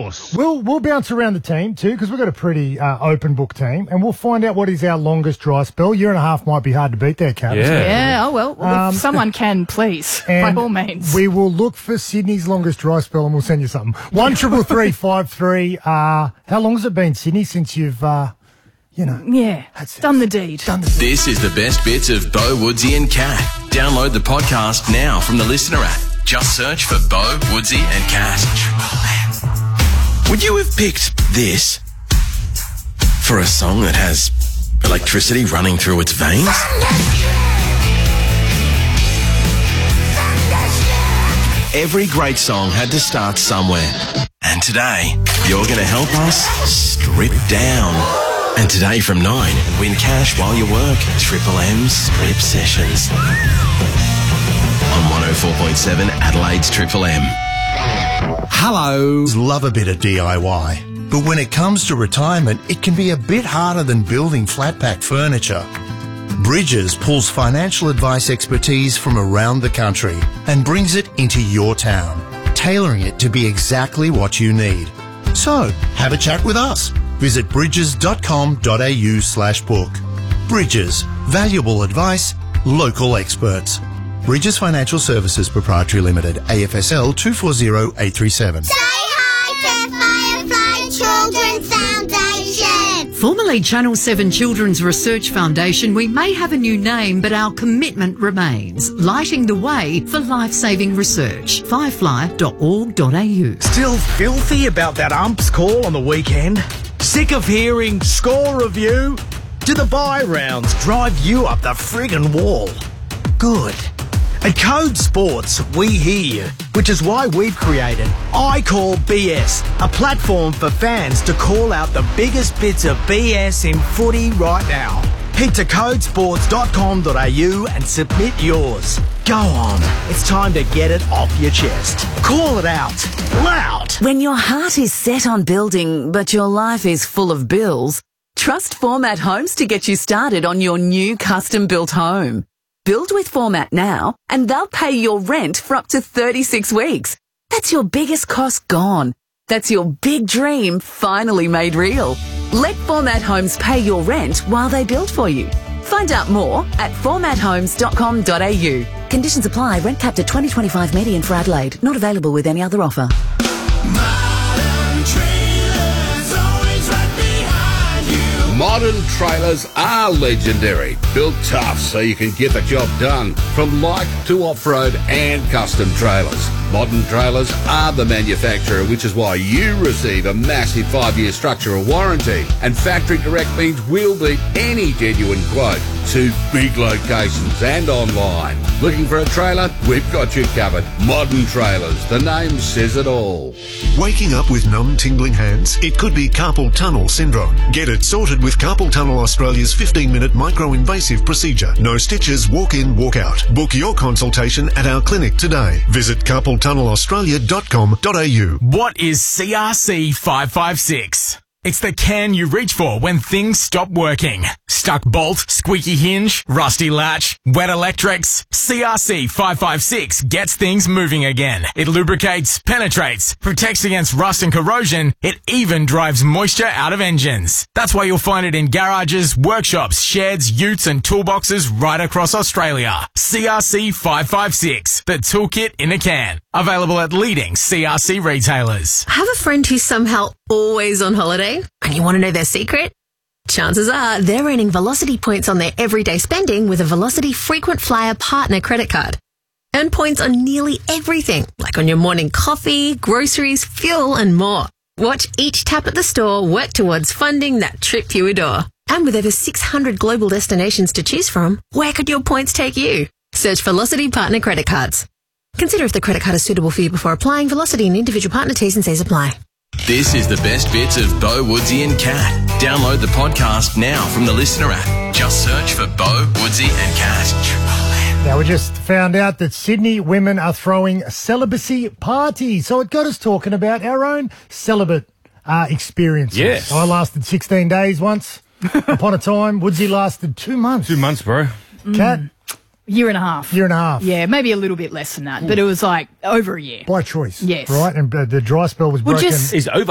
course. We'll bounce around the team too, because we've got a pretty open book team, and we'll find out what is our longest dry spell. Year and a half might be hard to beat there, Kat. Yeah, if someone can, please, by all means. We will look for Sydney's longest dry spell, and we'll send you something. 133353. How long has it been, Sydney, since you've... done the deed. This is the best bits of Bo, Woodsy and Kat. Download the podcast now from the Listener app. Just search for Bo, Woodsy and Kat. Would you have picked this for a song that has electricity running through its veins? Every great song had to start somewhere. And today, you're going to help us strip down. And today from 9, win cash while you work. Triple M's Strip Sessions. On 104.7 Adelaide's Triple M. Hello. Love a bit of DIY. But when it comes to retirement, it can be a bit harder than building flat-pack furniture. Bridges pulls financial advice expertise from around the country and brings it into your town, tailoring it to be exactly what you need. So, have a chat with us. Visit bridges.com.au/book. Bridges. Valuable advice. Local experts. Bridges Financial Services Proprietary Limited. AFSL 240837. Say hi to Firefly Children's Foundation. Formerly Channel 7 Children's Research Foundation, we may have a new name, but our commitment remains. Lighting the way for life-saving research. Firefly.org.au. Still filthy about that ump's call on the weekend? Sick of hearing score review? Do the bye rounds drive you up the friggin' wall? Good. At Code Sports, we hear you, which is why we've created I Call BS, a platform for fans to call out the biggest bits of BS in footy right now. Head to codesports.com.au and submit yours. Go on, it's time to get it off your chest. Call it out, loud. When your heart is set on building, but your life is full of bills, trust Format Homes to get you started on your new custom-built home. Build with Format now, and they'll pay your rent for up to 36 weeks. That's your biggest cost gone. That's your big dream finally made real. Let Format Homes pay your rent while they build for you. Find out more at formathomes.com.au. Conditions apply. Rent capped at 2025 median for Adelaide. Not available with any other offer. Modern trailers are legendary, built tough so you can get the job done, from light to off-road and custom trailers. Modern trailers are the manufacturer, which is why you receive a massive 5-year structural warranty, and factory direct means we'll beat any genuine quote to big locations and online. Looking for a trailer? We've got you covered. Modern Trailers, the name says it all. Waking up with numb, tingling hands? It could be carpal tunnel syndrome. Get it sorted with Carpal Tunnel Australia's 15-minute micro-invasive procedure. No stitches, walk in, walk out. Book your consultation at our clinic today. Visit carpaltunnelaustralia.com.au. What is CRC 556? It's the can you reach for when things stop working. Stuck bolt, squeaky hinge, rusty latch, wet electrics. CRC 556 gets things moving again. It lubricates, penetrates, protects against rust and corrosion. It even drives moisture out of engines. That's why you'll find it in garages, workshops, sheds, utes and toolboxes right across Australia. CRC 556, the toolkit in a can. Available at leading CRC retailers. Have a friend who's somehow always on holiday and you want to know their secret? Chances are they're earning Velocity points on their everyday spending with a Velocity Frequent Flyer Partner credit card. Earn points on nearly everything, like on your morning coffee, groceries, fuel and more. Watch each tap at the store work towards funding that trip you adore. And with over 600 global destinations to choose from, where could your points take you? Search Velocity Partner credit cards. Consider if the credit card is suitable for you before applying. Velocity and individual partner T's and C's apply. This is the best bits of Bo, Woodsy and Kat. Download the podcast now from the Listener app. Just search for Bo, Woodsy and Kat. Now, we just found out that Sydney women are throwing a celibacy party. So it got us talking about our own celibate experiences. Yes. I lasted 16 days once upon a time. Woodsy lasted 2 months. 2 months, bro. Kat? Year and a half. Year and a half. Yeah, maybe a little bit less than that, but it was like over a year. By choice. Yes. Right? And the dry spell was broken. Is over